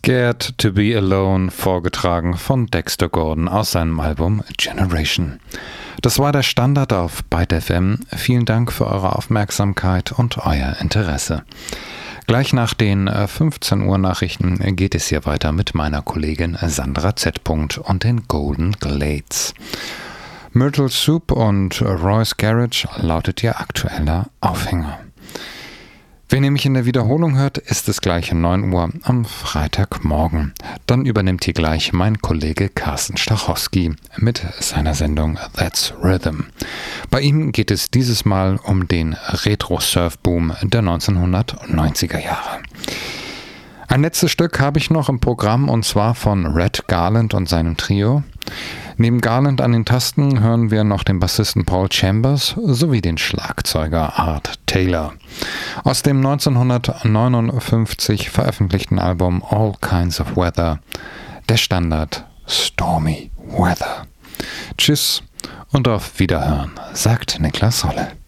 Scared to be Alone, vorgetragen von Dexter Gordon aus seinem Album Generation. Das war der Standard auf Byte FM. Vielen Dank für eure Aufmerksamkeit und euer Interesse. Gleich nach den 15 Uhr Nachrichten geht es hier weiter mit meiner Kollegin Sandra Z. und den Golden Glades. Myrtle Soup und Roy's Garage lautet ihr aktueller Aufhänger. Wen ihr mich in der Wiederholung hört, ist es gleich 9 Uhr am Freitagmorgen. Dann übernimmt hier gleich mein Kollege Carsten Stachowski mit seiner Sendung That's Rhythm. Bei ihm geht es dieses Mal um den Retro-Surf-Boom der 1990er Jahre. Ein letztes Stück habe ich noch im Programm, und zwar von Red Garland und seinem Trio. Neben Garland an den Tasten hören wir noch den Bassisten Paul Chambers sowie den Schlagzeuger Art Taylor. Aus dem 1959 veröffentlichten Album All Kinds of Weather, der Standard Stormy Weather. Tschüss und auf Wiederhören, sagt Niklas Holle.